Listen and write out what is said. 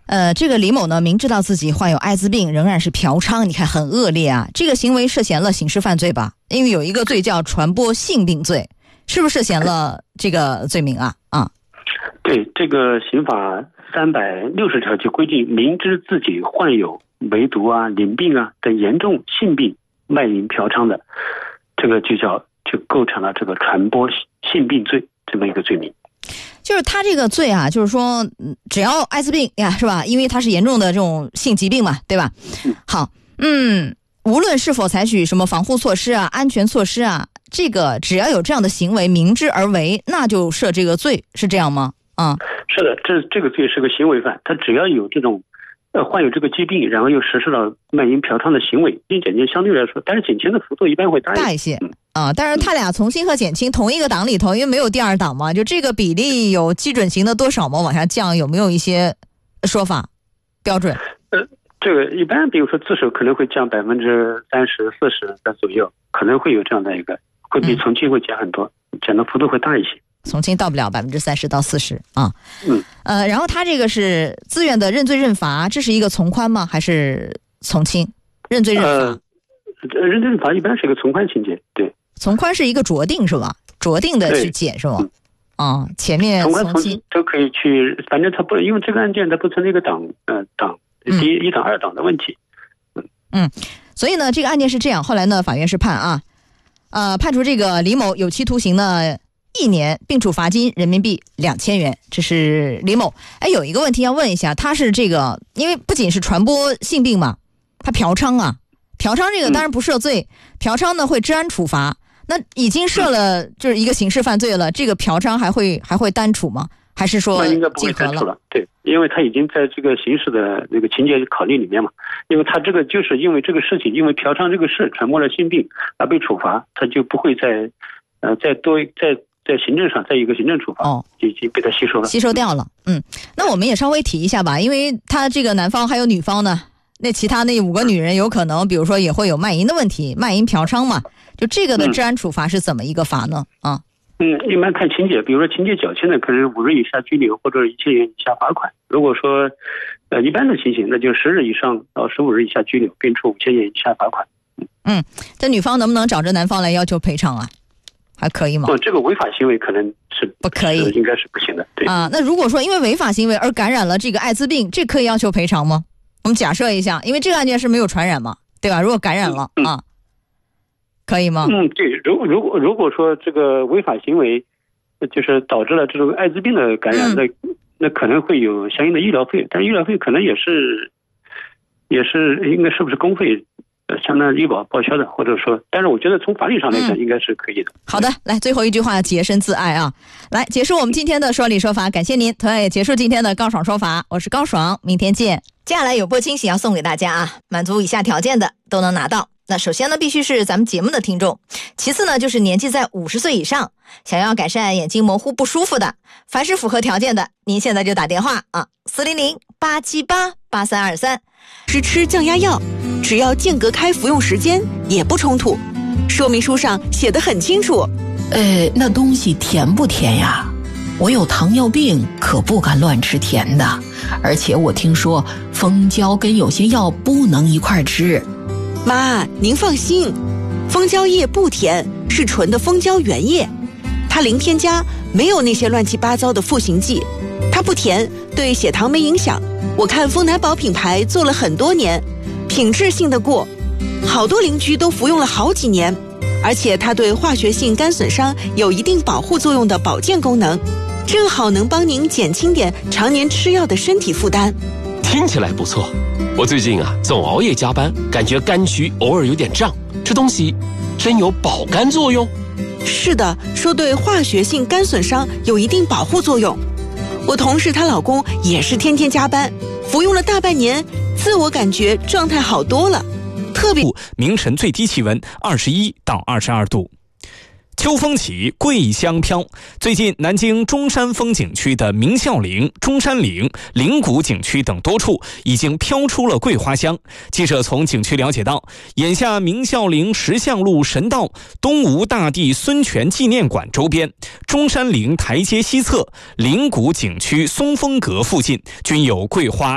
这个李某呢，明知道自己患有艾滋病，仍然是嫖娼，你看很恶劣啊。这个行为涉嫌了刑事犯罪吧？因为有一个罪叫传播性病罪，是不是涉嫌了这个罪名啊？ 对，这个刑法360条就规定，明知自己患有梅毒啊、淋病啊等严重性病，卖淫嫖娼的，这个就构成了这个传播性病罪这么一个罪名。 就是他这个罪啊，就是说只要艾滋病呀，是吧？因为他是严重的这种性疾病嘛，对吧？好，无论是否采取什么防护措施啊、安全措施啊，这个只要有这样的行为，明知而为，那就涉这个罪，是这样吗？ 是的，这个罪是个行为犯，他只要有这种患有这个疾病，然后又实施了卖淫嫖娼的行为，并减轻相对来说，但是减轻的幅度一般会大一些。 但是他俩从轻和减轻同一个档里头，因为没有第二档嘛，就这个比例有基准刑的多少吗？往下降有没有一些说法标准？ 这个一般比如说自首可能会降30%、40%的左右，可能会有这样的一个，会比从轻会减很多，减的幅度会大一些。 从轻到不了30%到40%啊。然后他这个是自愿的认罪认罚，这是一个从宽吗？还是从轻？认罪认罚？ 认罪认罚一般是一个从宽情节，对。 从宽是一一个酌定是吧？酌定的去减是吗？前面从宽从轻都可以去，反正他不，因为这个案件它不存在一个档一档二档的问题。 所以呢，这个案件是这样，后来呢，法院是判处这个李某有期徒刑呢1年，并处罚金人民币2000元。这是李某。有一个问题要问一下，他是这个，因为不仅是传播性病嘛，他嫖娼啊，嫖娼这个当然不涉罪，嫖娼呢会治安处罚。那已经涉了就是一个刑事犯罪了，这个嫖娼还会单处吗？还是说应该不会单处了？对，因为他已经在这个刑事的那个情节考虑里面嘛，因为他这个就是因为这个事情，因为嫖娼这个事传播了性病而被处罚，他就不会在行政上再一个行政处罚，已经被他吸收掉了。 那我们也稍微提一下吧，因为他这个男方还有女方呢，那其他那5个女人有可能比如说也会有卖淫的问题，卖淫嫖娼嘛，就这个的治安处罚是怎么一个罚呢？ 一般看情节，比如说情节较轻的可能5日以下拘留或者1000元以下罚款，如果说一般的情形，那就10日以上到15日以下拘留，并处5000元以下罚款。 这女方能不能找着男方来要求赔偿啊？还可以吗？ 这个违法行为可能是不可以， 应该是不行的。对那如果说因为违法行为而感染了这个艾滋病，这可以要求赔偿吗？我们假设一下，因为这个案件是没有传染嘛，对吧？如果感染了可以吗？ 对，如果说这个违法行为就是导致了这种艾滋病的感染，那可能会有相应的医疗费，但医疗费可能也是应该是不是公费相当于医保报销的，或者说，但是我觉得从法律上来讲应该是可以的。 好的，来最后一句话，洁身自爱啊！来结束我们今天的说理说法，感谢您，同样也结束今天的高爽说法，我是高爽，明天见。接下来有波惊喜要送给大家啊，满足以下条件的都能拿到。那首先呢，必须是咱们节目的听众，其次呢，就是年纪在50岁以上，想要改善眼睛模糊不舒服的，凡是符合条件的，您现在就打电话400-878-8323。 是吃降压药，只要间隔开服用时间也不冲突，说明书上写得很清楚。 那东西甜不甜呀？我有糖尿病，可不敢乱吃甜的，而且我听说蜂胶跟有些药不能一块吃。 妈，您放心，蜂胶液不甜，是纯的蜂胶原液，它零添加，没有那些乱七八糟的赋形剂，它不甜，对血糖没影响。我看蜂奶宝品牌做了很多年，品质信得过，好多邻居都服用了好几年，而且它对化学性肝损伤有一定保护作用的保健功能，正好能帮您减轻点常年吃药的身体负担。 听起来不错，我最近总熬夜加班，感觉肝区偶尔有点胀，这东西真有保肝作用？ 是的，说对化学性肝损伤有一定保护作用。我同事她老公也是天天加班，服用了大半年，自我感觉状态好多了，特别。 明晨最低气温21到22度。秋风起，桂香飘。最近，南京中山风景区的明孝陵、中山陵、灵谷景区等多处已经飘出了桂花香。记者从景区了解到，眼下明孝陵石像路神道、东吴大帝孙权纪念馆周边、中山陵台阶西侧、灵谷景区松风阁附近均有桂花